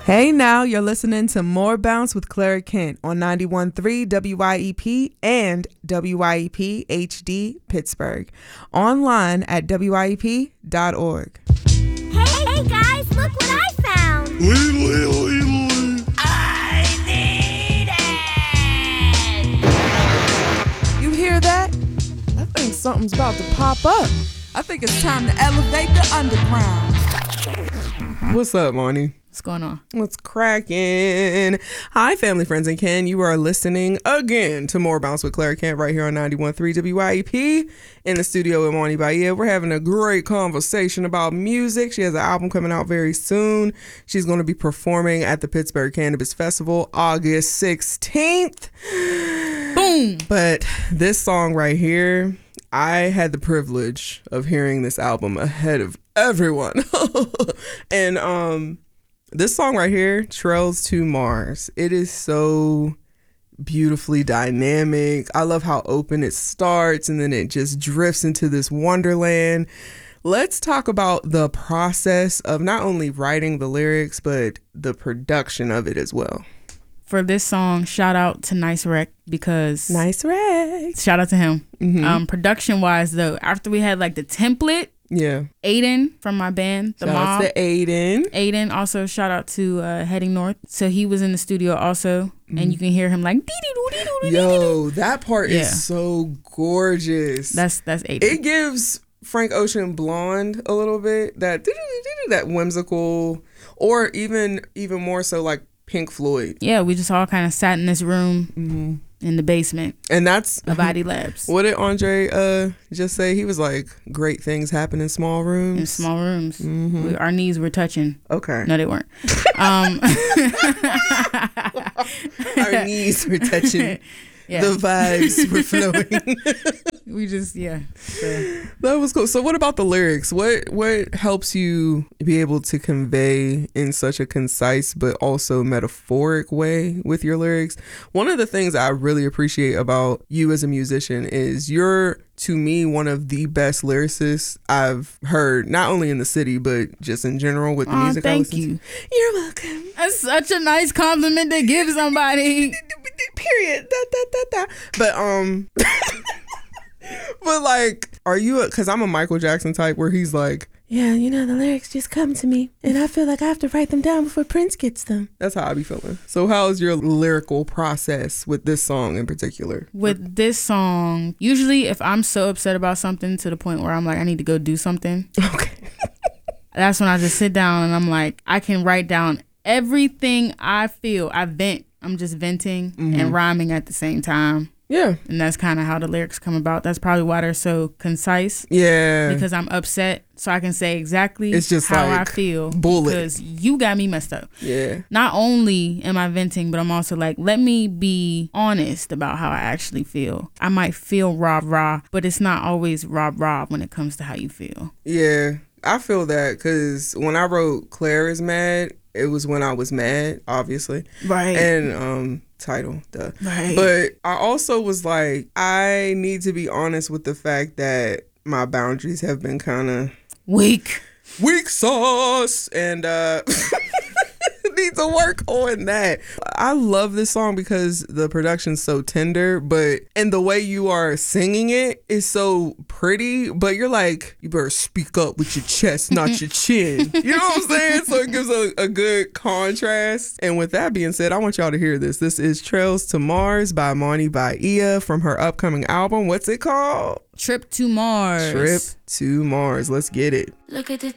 Hey now, you're listening to More Bounce with Clara Kent on 91.3 WYEP and WYEP HD Pittsburgh. Online at WYEP.org. Hey guys, look what I found! I need it! You hear that? I think something's about to pop up. I think it's time to elevate the underground. What's up, Marnie? What's going on? What's cracking? Hi, family, friends, and Ken. You are listening again to More Bounce with Clara Kent right here on 91.3 WYEP in the studio with Marnie Bahia. We're having a great conversation about music. She has an album coming out very soon. She's going to be performing at the Pittsburgh Cannabis Festival August 16th. Boom! But this song right here, I had the privilege of hearing this album ahead of everyone. And this song right here, Trails to Mars, it is so beautifully dynamic. I love how open it starts and then it just drifts into this wonderland. Let's talk about the process of not only writing the lyrics, but the production of it as well. For this song, shout out to Nice Rec because... Nice Rec. Shout out to him. Mm-hmm. Production-wise, though, after we had like the template, yeah. Aiden from my band, The Shout Mob. out to Aiden. Aiden, also shout out to Heading North. So he was in the studio also, and you can hear him like... Yo, that part is so gorgeous. That's Aiden. It gives Frank Ocean Blonde a little bit, that whimsical, or even more so like Pink Floyd. Yeah, we just all kind of sat in this room in the basement. And that's of ID Labs. What did Andre just say? He was like, great things happen in small rooms. In small rooms. Our knees were touching. Okay. No, they weren't. Our knees were touching. Yeah. The vibes were flowing. We just, yeah. So. That was cool. So what about the lyrics? What helps you be able to convey in such a concise but also metaphoric way with your lyrics? One of the things I really appreciate about you as a musician is you're, to me, one of the best lyricists I've heard, not only in the city, but just in general with the music I listen to. Thank you. You're welcome. That's such a nice compliment to give somebody. Period. But but like, are you because I'm a Michael Jackson type where he's like, yeah, you know, the lyrics just come to me and I feel like I have to write them down before Prince gets them. That's how I be feeling. So how's your lyrical process with this song in particular? With this song, usually if I'm so upset about something to the point where I'm like, I need to go do something. Okay. That's when I just sit down and I'm like, I can write down everything I feel. I vent. I'm just venting and rhyming at the same time. Yeah. And that's kind of how the lyrics come about. That's probably why they're so concise. Yeah. Because I'm upset, so I can say exactly it's just how like I feel. Bullet. Because you got me messed up. Yeah. Not only am I venting, but I'm also like, let me be honest about how I actually feel. I might feel rah-rah, but it's not always rah-rah when it comes to how you feel. Yeah. I feel that because when I wrote Claire is Mad, it was when I was mad, obviously. Right. And title, duh. Right. But I also was like, I need to be honest with the fact that my boundaries have been kind of weak sauce, and need to work on that. I love this song because the production's so tender, and the way you are singing it is so pretty, but you're like, you better speak up with your chest, not your chin. You know what I'm saying? So it gives a good contrast. And with that being said, I want y'all to hear this. This is Trails to Mars by Marnie Bahia from her upcoming album. What's it called? Trip to Mars. Trip to Mars. Let's get it. Look at the